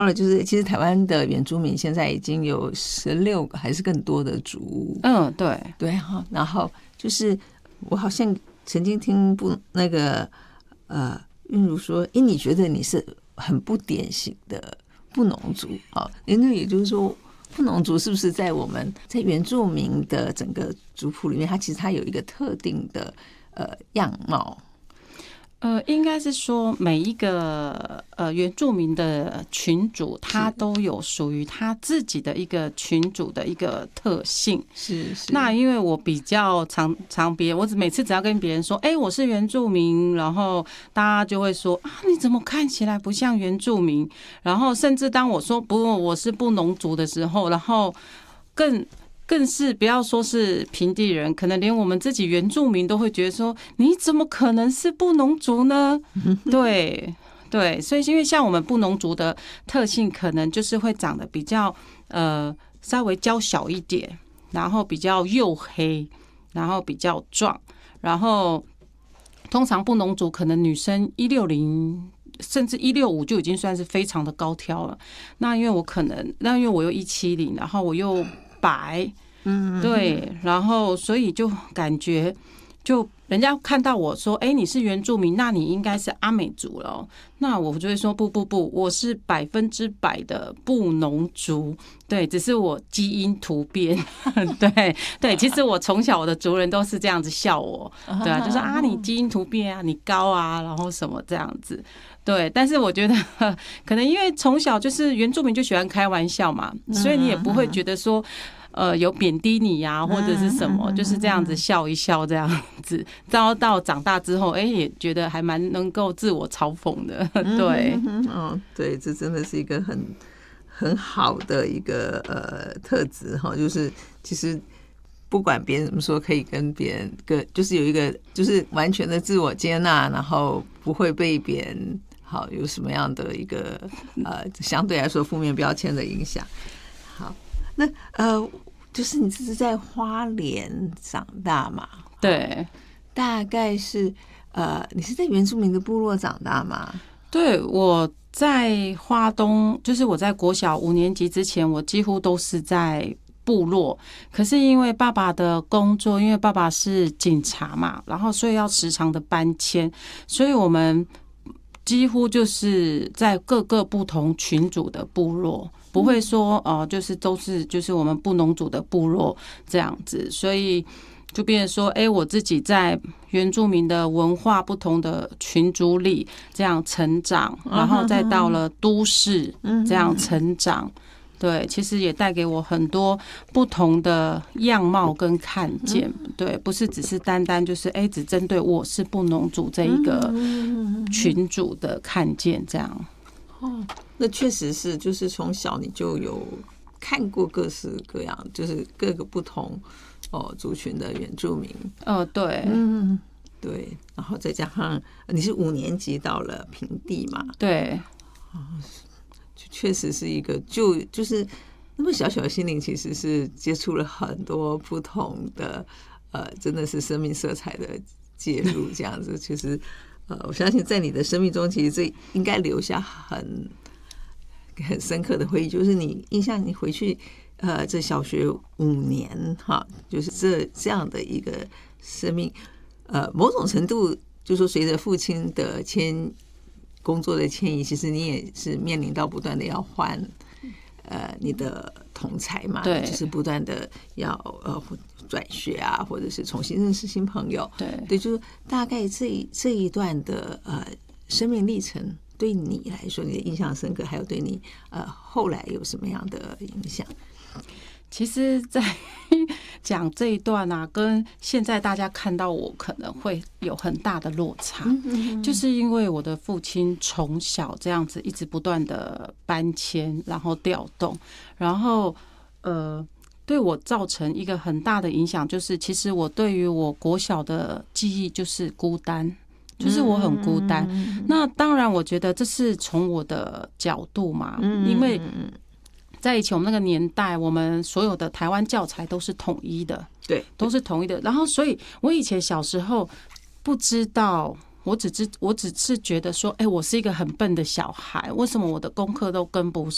就是其实台湾的原住民现在已经有16个还是更多的族屋。 对对哈。然后就是我好像曾经听那个韵如说，你觉得你是很不典型的布农族啊？那也就是说，布农族是不是在我们在原住民的整个族谱里面，其实它有一个特定的样貌？ 应该是说每一个原住民的群组，他都有属于他自己的一个群组的一个特性。 是。 那因为我比较常我每次只要跟别人说，我是原住民，然后大家就会说啊，你怎么看起来不像原住民？然后甚至当我说不，我是布农族的时候，然后更是不要说是平地人，可能连我们自己原住民都会觉得说，你怎么可能是布农族呢？对，所以因为像我们布农族的特性，可能就是会长得比较稍微娇小一点，然后比较黝黑，然后比较壮，然后通常布农族可能女生160。甚至165就已经算是非常的高挑了。那因为我又170，然后我又白，对，然后所以就感觉，就人家看到我说，你是原住民，那你应该是阿美族了哦。那我就会说不，我是100%的布农族，对，只是我基因突变，对，其实我从小我的族人都是这样子笑我，对啊，就说你基因突变啊，你高啊，然后什么这样子。对，但是我觉得可能因为从小就是原住民就喜欢开玩笑嘛，所以你也不会觉得说有贬低你呀，或者是什么，就是这样子笑一笑这样子。到长大之后，也觉得还蛮能够自我嘲讽的。对， 对，这真的是一个很好的一个特质哈，就是其实不管别人怎么说，可以跟别人就是有一个就是完全的自我接纳，然后不会被别人有什么样的一个相对来说负面标签的影响。好，那就是你是在花莲长大嘛？ 对， 大概是你是在原住民的部落长大吗？ 对，我在花东，就是我在国小5年级之前，我几乎都是在部落。可是因为爸爸的工作，因为爸爸是警察嘛，然后所以要时常的搬迁，所以我们几乎就是在各个不同群组的部落，不会说就是都是就是我们布农族的部落这样子，所以就变成说，我自己在原住民的文化不同的群组里这样成长，然后再到了都市这样成长。对，其实也带给我很多不同的样貌跟看见，对，不是只是单单就是只针对我是布农族这一个群组的看见这样。 那确实是，就是从小你就有看过各式各样，就是各个不同族群的原住民。 对， 对，然后再加上你是5年级到了平地嘛， 对， 确实是一个就是那么小小的心灵，其实是接触了很多不同的真的是生命色彩的介入，这样子。其实我相信在你的生命中，其实这应该留下很深刻的回忆，就是你印象你回去这小学5年哈，就是这样的一个生命，某种程度就是说随着父亲的工作的迁移，其实你也是面临到不断的要换你的同侪嘛， 对， 就是不断的要转学啊，或者是重新认识新朋友， 对， 就是大概这一段的生命历程，对你来说你的印象深刻，还有对你后来有什么样的影响？ 其实在讲这一段啊，跟现在大家看到我可能会有很大的落差，就是因为我的父亲从小这样子一直不断的搬迁，然后调动，然后对我造成一个很大的影响，就是其实我对于我国小的记忆就是孤单，就是我很孤单。那当然我觉得这是从我的角度嘛，因为在以前我们那个年代，我们所有的台湾教材都是统一的， 对， 都是统一的。然后，所以我以前小时候不知道，我只是觉得说，我是一个很笨的小孩，为什么我的功课都跟不